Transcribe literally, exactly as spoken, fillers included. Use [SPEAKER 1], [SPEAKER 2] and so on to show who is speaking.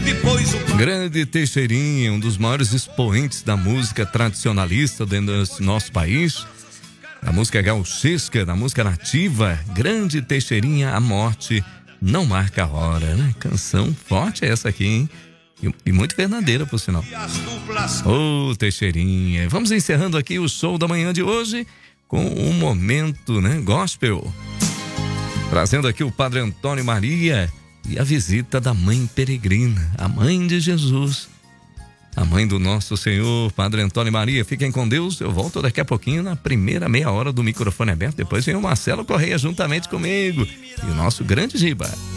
[SPEAKER 1] Grande Teixeirinha, um dos maiores expoentes da música tradicionalista dentro do nosso país. A música gauchesca, da música nativa. Grande Teixeirinha, a morte não marca a hora, né? Canção forte é essa aqui, hein? E, e muito verdadeira, por sinal. Ô, oh, Teixeirinha. Vamos encerrando aqui o show da manhã de hoje com um momento, né, gospel. Trazendo aqui o Padre Antônio Maria e a visita da Mãe Peregrina, a Mãe de Jesus, a Mãe do nosso Senhor, Padre Antônio Maria. Fiquem com Deus, eu volto daqui a pouquinho na primeira meia hora do microfone aberto. Depois vem o Marcelo Correia juntamente comigo e o nosso grande Giba.